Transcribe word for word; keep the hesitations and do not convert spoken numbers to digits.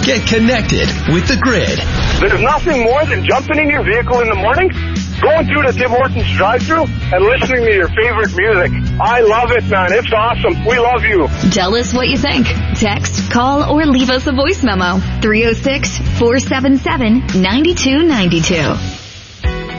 Get connected with the Grid. There's nothing more than jumping in your vehicle in the morning, going through the Tim Hortons drive-thru, and listening to your favorite music. I love it, man. It's awesome. We love you. Tell us what you think. Text, call, or leave us a voice memo. three oh six, four seven seven, nine two nine two.